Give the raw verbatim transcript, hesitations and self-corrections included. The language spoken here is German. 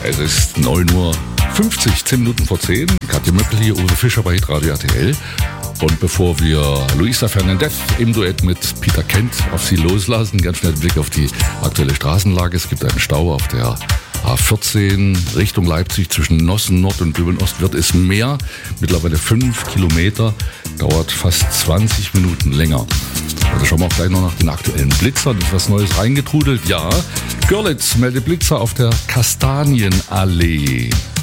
Es ist neun Uhr fünfzig, zehn Minuten vor zehn. Katja Möckel hier, Uwe Fischer bei Hitradio R T L. Und bevor wir Luisa Fernandez im Duett mit Peter Kent auf sie loslassen, ganz schnell ein Blick auf die aktuelle Straßenlage. Es gibt einen Stau auf der A vierzehn Richtung Leipzig zwischen Nossen Nord und Döbeln Ost wird es mehr. Mittlerweile fünf Kilometer, dauert fast zwanzig Minuten länger. Also schauen wir auch gleich noch nach den aktuellen Blitzern. Ist was Neues reingetrudelt? Ja. Görlitz meldet Blitzer auf der Kastanienallee.